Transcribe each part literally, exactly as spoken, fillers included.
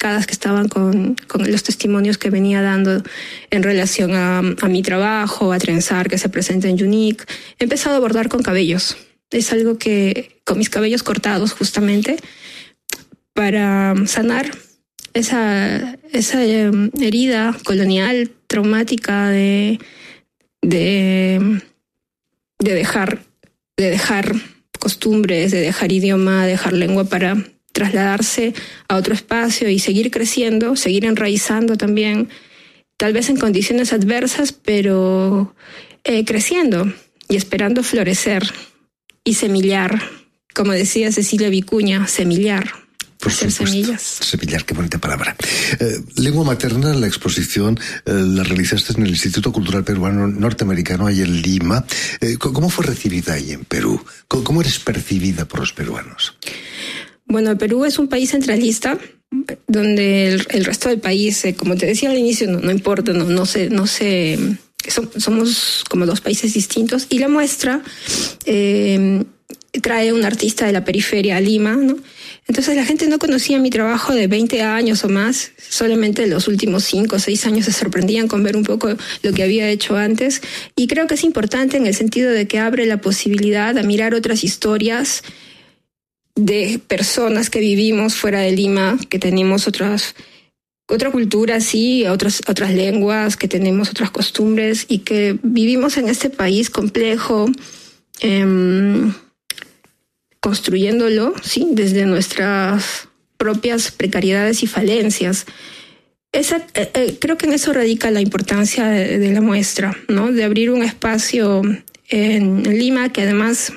marcadas que estaban con, con los testimonios que venía dando en relación a, a mi trabajo, a Trenzar, que se presenta en Unique. He empezado a bordar con cabellos. Es algo que, con mis cabellos cortados justamente, para sanar esa, esa herida colonial, traumática de, de, de dejar, de dejar costumbres, de dejar idioma, de dejar lengua para trasladarse a otro espacio y seguir creciendo, seguir enraizando también, tal vez en condiciones adversas, pero eh, creciendo y esperando florecer y semillar, como decía Cecilia Vicuña, semillar. Por hacer supuesto. Semillas. Semillar, qué bonita palabra. Eh, lengua materna, la exposición eh, la realizaste en el Instituto Cultural Peruano Norteamericano, ahí en Lima. Eh, ¿Cómo fue recibida ahí en Perú? ¿Cómo, cómo eres percibida por los peruanos? Bueno, Perú es un país centralista, donde el, el resto del país, eh, como te decía al inicio, no, no importa, no, no se... No se somos como dos países distintos. Y la muestra eh, trae un artista de la periferia a Lima, ¿no? Entonces la gente no conocía mi trabajo de veinte años o más, solamente los últimos cinco o seis años se sorprendían con ver un poco lo que había hecho antes. Y creo que es importante en el sentido de que abre la posibilidad a mirar otras historias de personas que vivimos fuera de Lima, que tenemos otras, otra cultura, sí, otras, otras lenguas, que tenemos otras costumbres y que vivimos en este país complejo, eh, construyéndolo, sí, desde nuestras propias precariedades y falencias. Esa, eh, eh, creo que en eso radica la importancia de, de la muestra, ¿no? De abrir un espacio en, en Lima que además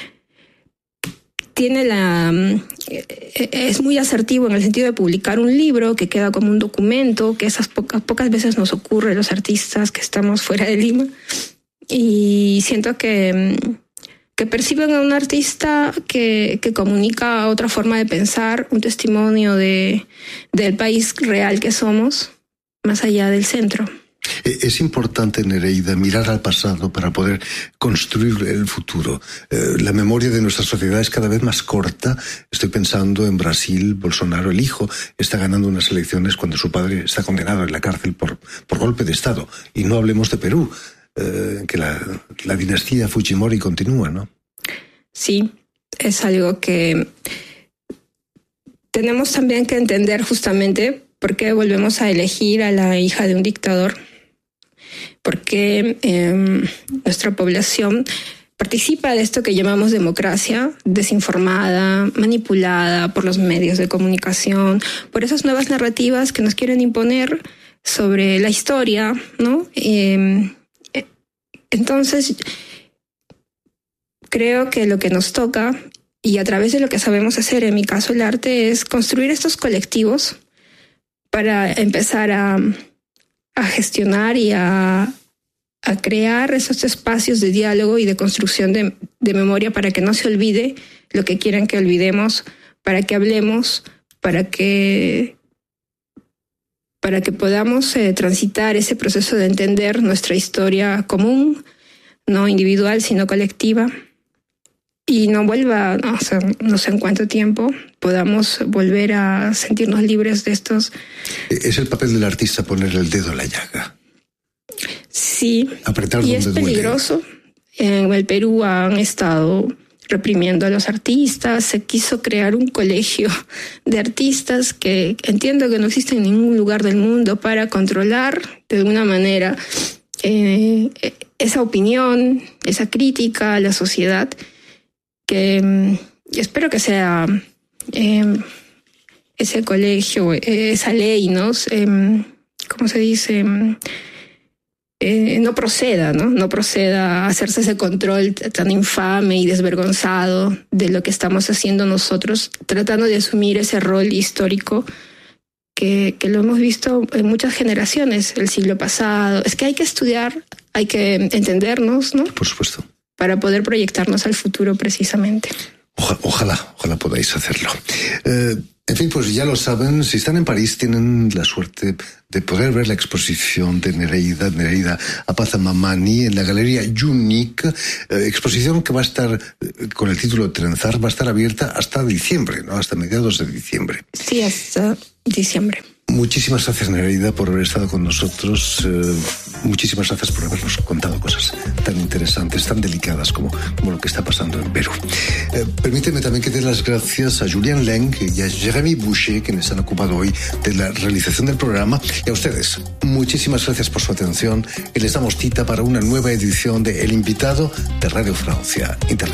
tiene la eh, es muy asertivo en el sentido de publicar un libro que queda como un documento, que esas pocas, pocas veces nos ocurre a los artistas que estamos fuera de Lima. Y siento que que perciben a un artista que, que comunica otra forma de pensar, un testimonio de, del país real que somos, más allá del centro. Es importante, Nereida, mirar al pasado para poder construir el futuro. Eh, la memoria de nuestra sociedad es cada vez más corta. Estoy pensando en Brasil. Bolsonaro, el hijo, está ganando unas elecciones cuando su padre está condenado en la cárcel por, por golpe de Estado. Y no hablemos de Perú. Eh, que la, la dinastía Fujimori continúa, ¿no? Sí, es algo que tenemos también que entender justamente por qué volvemos a elegir a la hija de un dictador, por qué eh, nuestra población participa de esto que llamamos democracia, desinformada, manipulada por los medios de comunicación, por esas nuevas narrativas que nos quieren imponer sobre la historia, ¿no? Eh, Entonces, creo que lo que nos toca, y a través de lo que sabemos hacer, en mi caso el arte, es construir estos colectivos para empezar a, a gestionar y a, a crear esos espacios de diálogo y de construcción de, de memoria para que no se olvide lo que quieren que olvidemos, para que hablemos, para que... para que podamos eh, transitar ese proceso de entender nuestra historia común, no individual, sino colectiva, y no vuelva, no, o sea, no sé en cuánto tiempo, podamos volver a sentirnos libres de estos... Es el papel del artista poner el dedo en la llaga. Sí, apretar y donde es duele. Peligroso. En el Perú han estado reprimiendo a los artistas, se quiso crear un colegio de artistas que entiendo que no existe en ningún lugar del mundo para controlar de alguna manera eh, esa opinión, esa crítica a la sociedad, que eh, espero que sea eh, ese colegio, esa ley, ¿no? Eh, ¿Cómo se dice? Eh, no proceda, ¿no? No proceda a hacerse ese control tan infame y desvergonzado de lo que estamos haciendo nosotros, tratando de asumir ese rol histórico que, que lo hemos visto en muchas generaciones, el siglo pasado. Es que hay que estudiar, hay que entendernos, ¿no? Por supuesto. Para poder proyectarnos al futuro precisamente. Ojalá, ojalá, ojalá podáis hacerlo. Eh, En fin, pues ya lo saben, si están en París tienen la suerte de poder ver la exposición de Nereida, Nereida Apazamamani en la Galería Unique, eh, exposición que va a estar, eh, con el título Trenzar, va a estar abierta hasta diciembre, ¿no? Hasta mediados de diciembre. Sí, hasta diciembre. Muchísimas gracias, Nereida, por haber estado con nosotros. Eh, muchísimas gracias por habernos contado cosas tan interesantes, tan delicadas como, como lo que está pasando en Perú. Eh, permíteme también que dé las gracias a Julien Leng y a Jérémy Boucher, quienes han ocupado hoy de la realización del programa. Y a ustedes, muchísimas gracias por su atención y les damos cita para una nueva edición de El Invitado de Radio Francia Internacional.